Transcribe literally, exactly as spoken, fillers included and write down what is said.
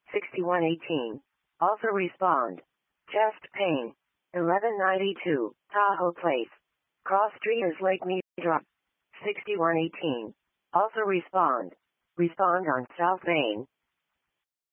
sixty-one eighteen. Also respond. Chest pain. eleven ninety-two, Tahoe Place. Cross Streeters Lake Mead. sixty-one eighteen. Also respond. Respond on South Main.